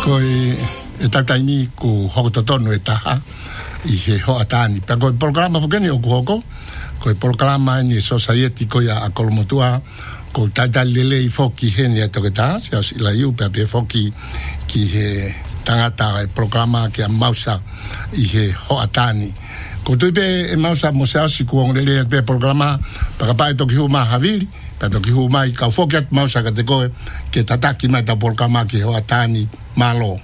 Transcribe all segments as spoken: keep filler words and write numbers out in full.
ko e tatai ni ku hokotonu e taha i he hoa tani. Pea ko e programa whakeni o ku hoko, ko e programa ni society ko ia a Kolomotua, ko tatai lele i whoki heni e toke taha, se os ila iu pea pe whoki ki he tangata e programa ki a mausa i he hoa tani. Ko tui pe e mausa mo se asi ku on lele pe programa, paka pae toki huma havili, pea toki huma i kau whoki at mausa ka te koe, ke tataki mai ta programa ki hoa tani malo.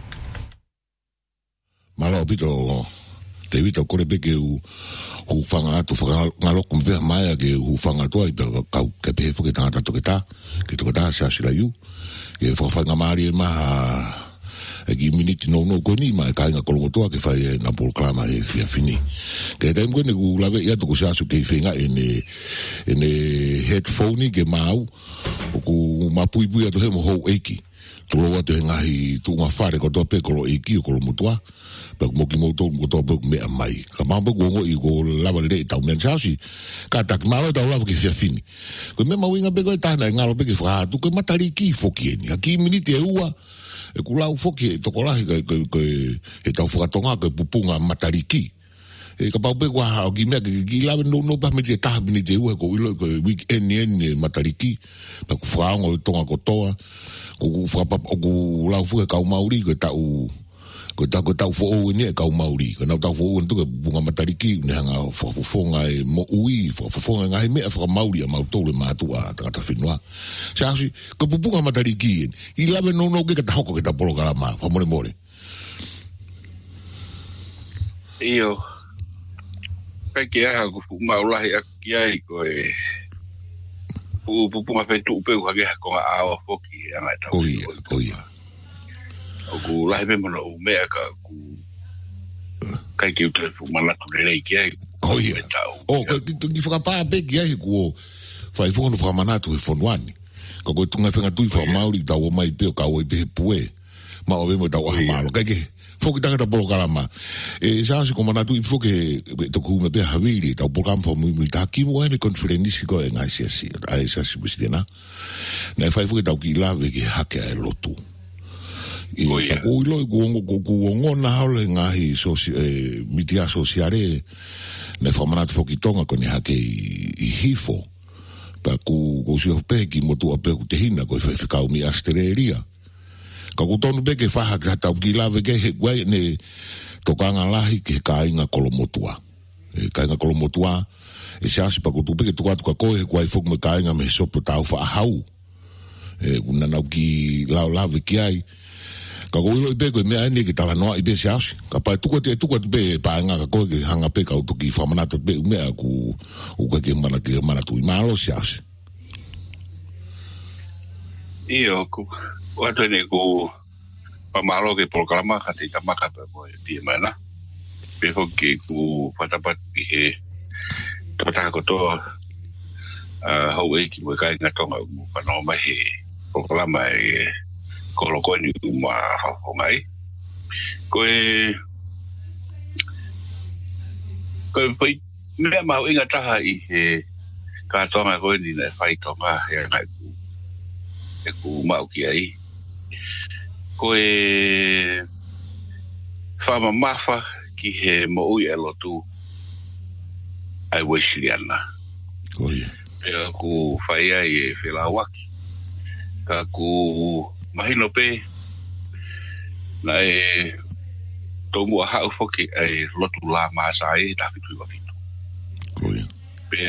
Malo pito te vita kore pe ke u u fanga atu fanga ngalo kumpe mai ke u fanga to i pe kau ke pe fo ke tanga to ke ta ke to ta sa sila yu ke fo fanga mari ma e ki miniti no no ko ni ma ka nga Kolomotua ke fai na proclama e fia fini ke tem ko ne ku lave ia to ku sa su ke finga ene ene headphone ke mau ku mapui pui ato he mo ho eki to lo atu ngai tu nga fare ko to pe ko eki ko Kolomotua pe mo ki mo to mo to me mai ka ma bo go i go lava le ta men chasi ka tak malo ta lava ki fia fini ko me ma winga pe ko ta na ngalo pe ki fa tu ko matari ki fo ki ni aki miniti e ua e ku lau fo ki to ko la ke ke e ta fo tonga ke pupunga matari ki e ka pa pe ko ha ki me ki lava no no pa me te ta miniti e ua ko ilo ko weekend ni matari ki pe ku fa ngo tonga ko toa ko ku fa pa ko lau fo ka mauri ko ta u ko ta ko ta fo o ni ka mauri ko na ta fo o ntu bunga matariki ne nga fo fo nga e mo ui fo fo nga e me fo mauri ma to le ma tu a ta ta finwa sa si ko bunga matariki i lave no no ke ta hoko ke ta programa fa more more io pe ke ha ko ma ula ya ki ai ko e pu pu ma fe tu pe ko ha ko a fo ki nga ta ko ia ko ia o ku lai me mono o mea ka ku kai ki uta fu malatu le lei ki ai ko ia o ko ki fa pa pe ki ai ku fa i fu no fa manatu e fonwani ko ko tunga fenga tui fa mauri ta o mai pe ka o pe pue ma o mo ta o malo kai ki fo ki tanga ta polo kalama e sa si ko manatu i fo ke to ku me pe havili ta o campo mu mu ta ki mo ene conferenci ko en asia si ai sa si busina na fa i fu ki ta ki lave ki hake e lotu i ko ilo i kuongo kuongo na haole ngahi soci eh, mitia sociale ne formanat fokitonga ko ni hake i, i hifo pa ku ko si ope ki motu ope ku te hina ko fe ka mi astereria ka ku tonu be ke fa ha ta ki lave ke he gwai ne tokanga lahi ke ka inga Kolomotua e ka inga Kolomotua e se asi pa ku tu be ke tu ka ko he gwai fok me ka inga me sopo tau fa hau e kuna na ki la lave ki ai ka ko ilo be ko me ani ki tala no i be sias ka pa tu ko te tu ko be pa nga ka ko ki hanga pe ka tu ki fa mana to be me ku u ka ke mana ki mana tu malo sias io ku wa to ne ku pa malo ke programa ka te tamaka pe mo di mana pe ko ki ku pata pat ki he to ta ko to a ho e ki mo ka nga to mo pa no ma he programa e kolo ko ni ma fa fo mai ko e ko foi me ma inga ta i he ka to ma ko ni na fai to ma he nga ku e ku ma ki ai ko e fa ma ma fa ki he mo u e lo tu ai wish liana ko ye e ku fai ai e fe la waki ka ku mahino pe na e to mo ha foki e lotu la ma sai da fitu wa fitu ko ia